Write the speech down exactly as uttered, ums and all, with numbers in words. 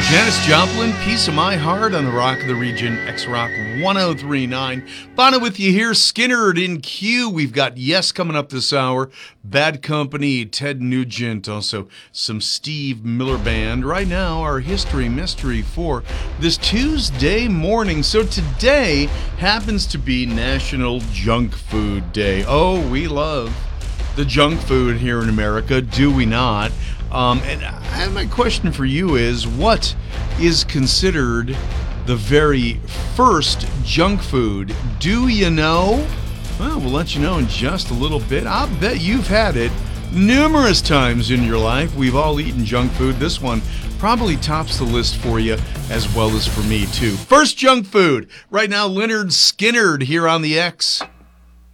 Janis Joplin, Piece of My Heart on the Rock of the Region, X-Rock one oh three point nine. Bono with you here, Skinner in Q. We've got Yes coming up this hour, Bad Company, Ted Nugent, also some Steve Miller Band. Right now, our history mystery for this Tuesday morning. So today happens to be National Junk Food Day. Oh, we love the junk food here in America, do we not? Um, and I, my question for you is, what is considered the very first junk food? Do you know? Well, we'll let you know in just a little bit. I'll bet you've had it numerous times in your life. We've all eaten junk food. This one probably tops the list for you as well as for me, too. First junk food. Right now, Leonard Skinnard here on the X.